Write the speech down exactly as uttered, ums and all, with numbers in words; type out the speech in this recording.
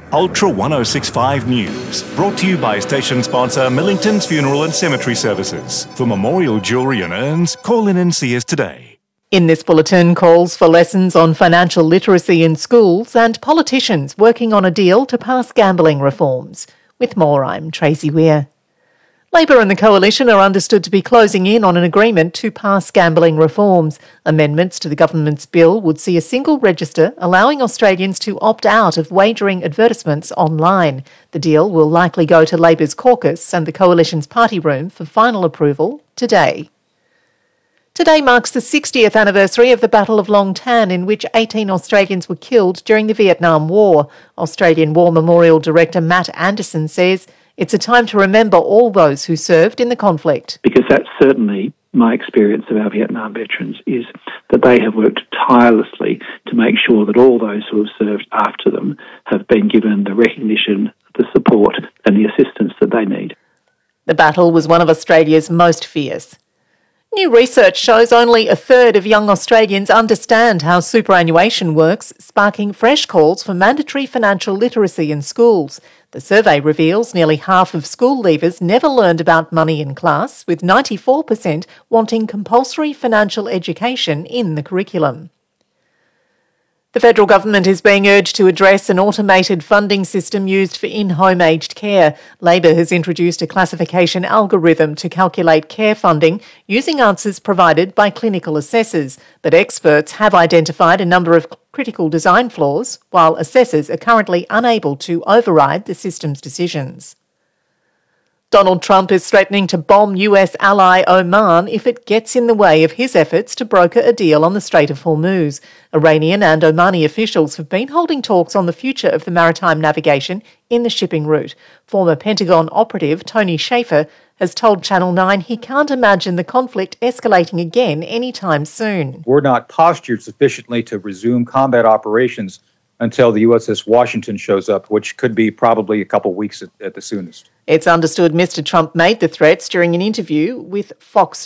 Ultra one oh six point five News, brought to you by station sponsor Millington's Funeral and Cemetery Services. For memorial jewellery and urns, call in and see us today. In this bulletin, calls for lessons on financial literacy in schools and politicians working on a deal to pass gambling reforms. With more, I'm Tracy Weir. Labor and the Coalition are understood to be closing in on an agreement to pass gambling reforms. Amendments to the government's bill would see a single register allowing Australians to opt out of wagering advertisements online. The deal will likely go to Labor's caucus and the Coalition's party room for final approval today. Today marks the sixtieth anniversary of the Battle of Long Tan, in which eighteen Australians were killed during the Vietnam War. Australian War Memorial Director Matt Anderson says it's a time to remember all those who served in the conflict. Because that's certainly my experience of our Vietnam veterans, is that they have worked tirelessly to make sure that all those who have served after them have been given the recognition, the support and the assistance that they need. The battle was one of Australia's most fierce. New research shows only a third of young Australians understand how superannuation works, sparking fresh calls for mandatory financial literacy in schools. The survey reveals nearly half of school leavers never learned about money in class, with ninety-four percent wanting compulsory financial education in the curriculum. The federal government is being urged to address an automated funding system used for in-home aged care. Labor has introduced a classification algorithm to calculate care funding using answers provided by clinical assessors, but experts have identified a number of critical design flaws, while assessors are currently unable to override the system's decisions. Donald Trump is threatening to bomb U S ally Oman if it gets in the way of his efforts to broker a deal on the Strait of Hormuz. Iranian and Omani officials have been holding talks on the future of the maritime navigation in the shipping route. Former Pentagon operative Tony Shaffer has told Channel nine he can't imagine the conflict escalating again anytime soon. We're not postured sufficiently to resume combat operations until the U S S Washington shows up, which could be probably a couple weeks at, at the soonest. It's understood Mister Trump made the threats during an interview with Fox